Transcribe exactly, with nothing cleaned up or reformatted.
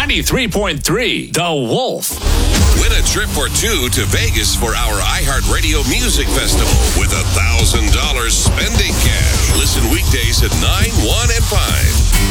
ninety-three point three, The Wolf. Win a trip or two to Vegas for our iHeartRadio Music Festival with a one thousand dollars spending cash. Listen weekdays at nine, one, and five.